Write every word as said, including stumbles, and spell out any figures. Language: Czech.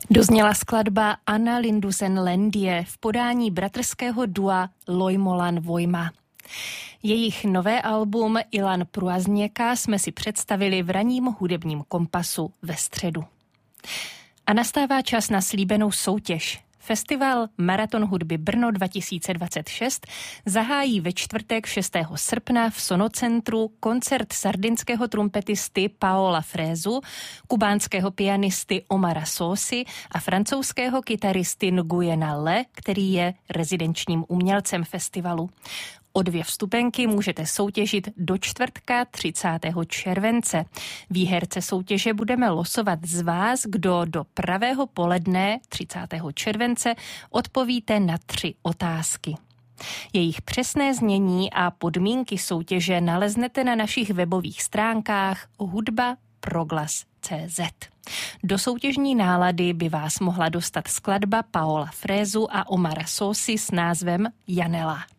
Dozněla skladba Anna Lindusen Lendie v podání bratrského dua Loimolan Voima. Jejich nové album Ilan Pruazněka jsme si představili v ranním hudebním kompasu ve středu. A nastává čas na slíbenou soutěž. Festival Maraton hudby Brno dva tisíce dvacet šest zahájí ve čtvrtek šestého srpna v Sonocentru koncert sardinského trumpetisty Paola Frezu, kubánského pianisty Omara Sosy a francouzského kytaristy Nguyena Le, který je rezidenčním umělcem festivalu. O dvě vstupenky můžete soutěžit do čtvrtka třicátého července. Výherce soutěže budeme losovat z vás, kdo do pravého poledne třicátého července odpovíte na tři otázky. Jejich přesné znění a podmínky soutěže naleznete na našich webových stránkách hudba proglas tečka cé zet. Do soutěžní nálady by vás mohla dostat skladba Paola Frezu a Omara Sosy s názvem Janela.